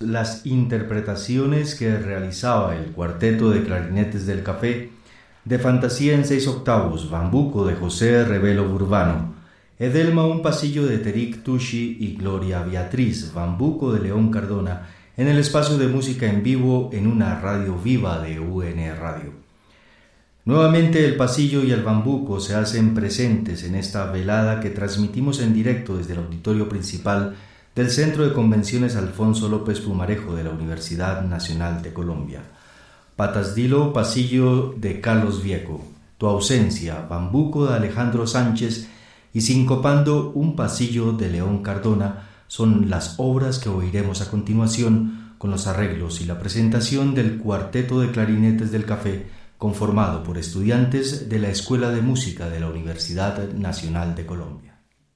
las interpretaciones que realizaba el Cuarteto de Clarinetes del Café de Fantasía en 6/8, Bambuco de José Revelo Burbano, Edelma un pasillo de Terik Tushi y Gloria Beatriz, Bambuco de León Cardona, en el espacio de música en vivo en una radio viva de UN Radio. Nuevamente el pasillo y el bambuco se hacen presentes en esta velada que transmitimos en directo desde el auditorio principal del Centro de Convenciones Alfonso López Pumarejo de la Universidad Nacional de Colombia. Patasdilo, pasillo de Carlos Vieco, Tu ausencia, bambuco de Alejandro Sánchez y Sincopando un pasillo de León Cardona son las obras que oiremos a continuación con los arreglos y la presentación del Cuarteto de Clarinetes del Café, conformado por estudiantes de la Escuela de Música de la Universidad Nacional de Colombia.